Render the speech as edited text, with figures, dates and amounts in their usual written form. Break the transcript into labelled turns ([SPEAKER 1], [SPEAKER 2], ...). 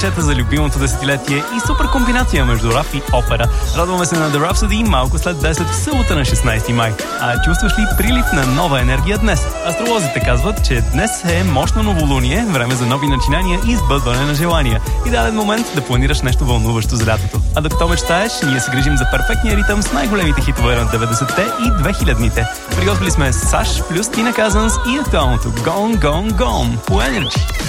[SPEAKER 1] парчета за любимото десетилетие и супер комбинация между рап и опера. Радваме се на The Rhapsody малко след 10 в събота на 16 май. А чувстваш ли прилив на нова енергия днес? Астролозите казват, че днес е мощно новолуние, време за нови начинания и сбъдване на желания. Идеален момент да планираш нещо вълнуващо за лятото. А докато мечтаеш, ние се грижим за перфектния ритъм с най-големите хитове на 90-те и 2000-те. Приготвили сме САЩ плюс Тина Казанс и актуалното Gone, Gone, Gone по Energy.